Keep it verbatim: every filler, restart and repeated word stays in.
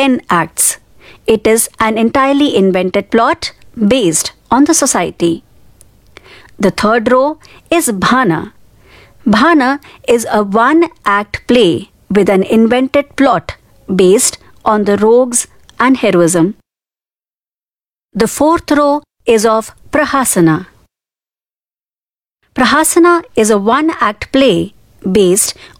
ten acts. It is an entirely invented plot based on the society. The third row is Bhana. Bhana is a one-act play with an invented plot based on the rogues and heroism. The fourth row is of Prahasana. Prahasana is a one-act play based